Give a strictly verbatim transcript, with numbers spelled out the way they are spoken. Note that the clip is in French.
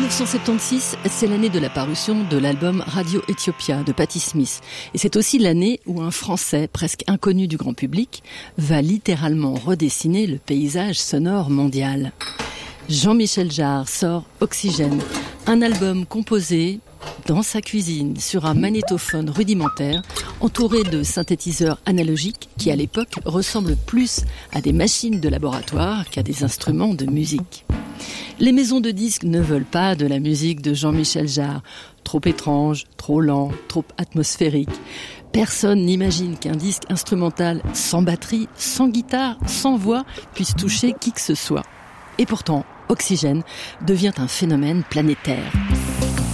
dix-neuf cent soixante-seize, c'est l'année de la parution de l'album Radio Ethiopia de Patti Smith. Et c'est aussi l'année où un Français, presque inconnu du grand public, va littéralement redessiner le paysage sonore mondial. Jean-Michel Jarre sort Oxygène, un album composé dans sa cuisine, sur un magnétophone rudimentaire, entouré de synthétiseurs analogiques qui, à l'époque, ressemblent plus à des machines de laboratoire qu'à des instruments de musique. Les maisons de disques ne veulent pas de la musique de Jean-Michel Jarre. Trop étrange, trop lent, trop atmosphérique. Personne n'imagine qu'un disque instrumental sans batterie, sans guitare, sans voix puisse toucher qui que ce soit. Et pourtant, Oxygène devient un phénomène planétaire.